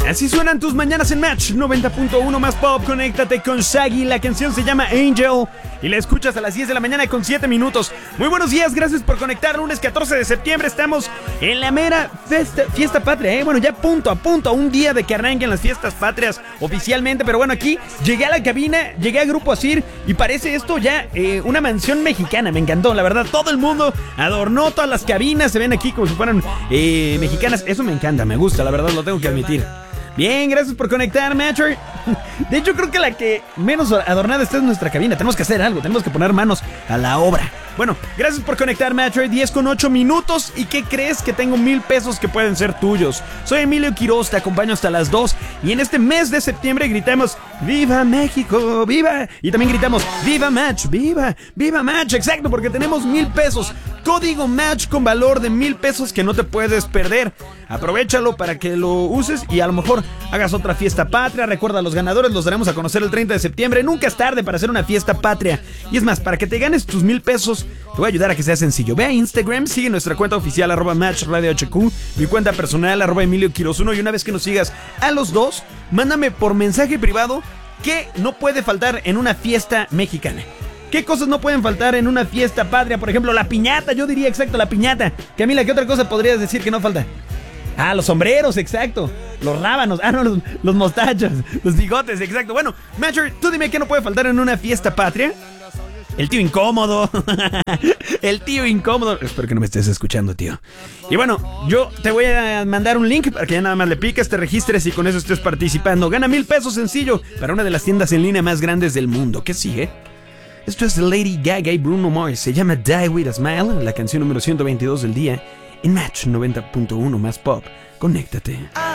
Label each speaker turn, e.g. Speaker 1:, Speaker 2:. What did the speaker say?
Speaker 1: Así suenan tus mañanas en Match 90.1 más pop. Conéctate con Shaggy. La canción se llama Angel y la escuchas a las 10 de la mañana con 7 minutos. Muy buenos días, gracias por conectar. Lunes 14 de septiembre estamos en la mera fiesta patria, Bueno, ya a punto, un día de que arranquen las fiestas patrias oficialmente. Pero bueno, aquí llegué a la cabina, llegué a Grupo Asir y parece esto ya una mansión mexicana. Me encantó, la verdad, todo el mundo adornó todas las cabinas. Se ven aquí como si fueran mexicanas. Eso me encanta, me gusta, la verdad, lo tengo que admitir. Bien, gracias por conectar, Matcher. De hecho, creo que la que menos adornada está es nuestra cabina. Tenemos que hacer algo, tenemos que poner manos a la obra. Bueno, gracias por conectar, Matcher. 10:08 minutos. ¿Y qué crees? Que tengo 1,000 pesos que pueden ser tuyos. Soy Emilio Quiroz, te acompaño hasta las 2. Y en este mes de septiembre gritamos ¡Viva México! ¡Viva! Y también gritamos ¡Viva Match! ¡Viva! ¡Viva Match! Exacto, porque tenemos 1,000 pesos. Código Match con valor de 1,000 pesos que no te puedes perder. Aprovéchalo para que lo uses y a lo mejor hagas otra fiesta patria. Recuerda, los ganadores los daremos a conocer el 30 de septiembre. Nunca es tarde para hacer una fiesta patria. Y es más, para que te ganes tus 1,000 pesos, te voy a ayudar a que sea sencillo. Ve a Instagram, sigue nuestra cuenta oficial @MatchRadioHQ, mi cuenta personal @Emilio Quiroz 1. Y una vez que nos sigas a los dos, mándame por mensaje privado qué no puede faltar en una fiesta mexicana. ¿Qué cosas no pueden faltar en una fiesta patria? Por ejemplo, la piñata, yo diría exacto, la piñata. Camila, ¿qué otra cosa podrías decir que no falta? Ah, los sombreros, exacto. Los rábanos, no, los mostachos, los bigotes, exacto. Bueno, Matcher, tú dime qué no puede faltar en una fiesta patria. El tío incómodo. El tío incómodo. Espero que no me estés escuchando, tío. Y bueno, yo te voy a mandar un link para que ya nada más le piques, te registres y con eso estés participando. Gana 1,000 pesos sencillo para una de las tiendas en línea más grandes del mundo. ¿Qué sigue? Esto es Lady Gaga y Bruno Mars. Se llama Die With A Smile, la canción número 122 del día. En Match 90.1 más pop. Conéctate.